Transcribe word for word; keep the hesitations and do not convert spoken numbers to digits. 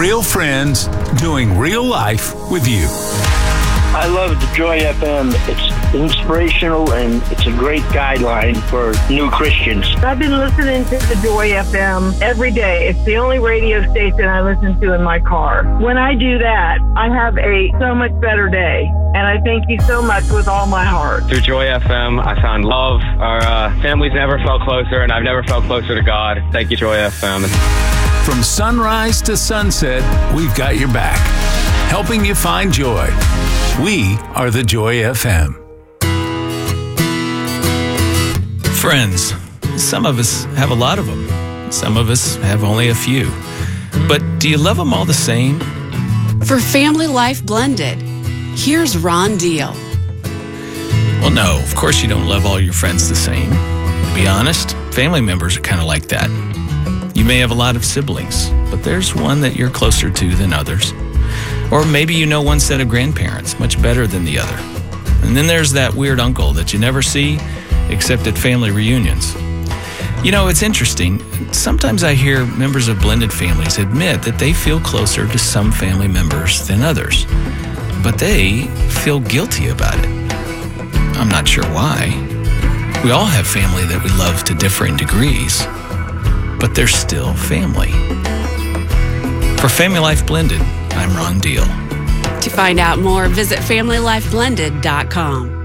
Real friends doing real life with you. I love the Joy F M. It's inspirational and it's a great guideline for new Christians. I've been listening to the Joy F M every day. It's the only radio station I listen to in my car. When I do that, I have a so much better day. And I thank you so much with all my heart. Through Joy F M, I found love. Our uh, families never felt closer, and I've never felt closer to God. Thank you, Joy F M. From sunrise to sunset, we've got your back, helping you find joy. We are the Joy F M. Friends. Some of us have a lot of them. Some of us have only a few. But do you love them all the same? For Family Life Blended, here's Ron Deal. Well, no, of course you don't love all your friends the same. To be honest, family members are kind of like that. You may have a lot of siblings, but there's one that you're closer to than others. Or maybe you know one set of grandparents much better than the other. And then there's that weird uncle that you never see except at family reunions. You know, it's interesting. Sometimes I hear members of blended families admit that they feel closer to some family members than others, but they feel guilty about it. I'm not sure why. We all have family that we love to differing degrees, but they're still family. For Family Life Blended, I'm Ron Deal. To find out more, visit family life blended dot com.